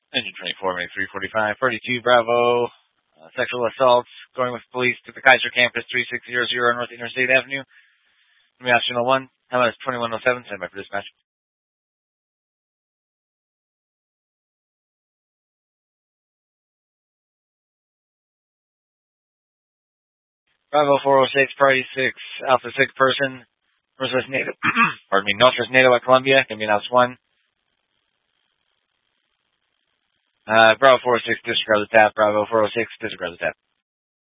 Engine 24, May 345, 42, Bravo. Sexual assaults going with police to the Kaiser Campus, 3600 North Interstate Avenue. Channel 1, MS 2107, stand by for dispatch. Bravo 406, Party 6, Alpha 6 person, Northwest NATO, Northwest NATO at Columbia, can be announced 1. Bravo 406, disregard the tap, Bravo 406, disregard the tap.